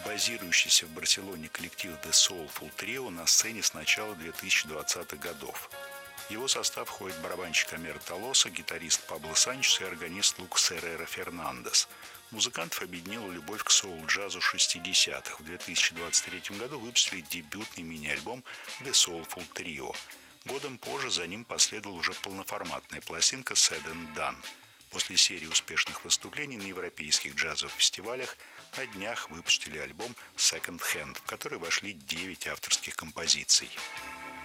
базирующийся в Барселоне коллектив The Soulful Trio на сцене с начала 2020-х годов. В его состав входит барабанщик Омер Толоса, гитарист Пабло Санчес и органист Лукас Эррера Фернандес. Музыкантов объединила любовь к соул-джазу 60-х. В 2023 году выпустили дебютный мини-альбом The Soulful Trio. Годом позже за ним последовала уже полноформатная пластинка Said and Done. После серии успешных выступлений на европейских джазовых фестивалях на днях выпустили альбом Second Hand, в который вошли 9 авторских композиций.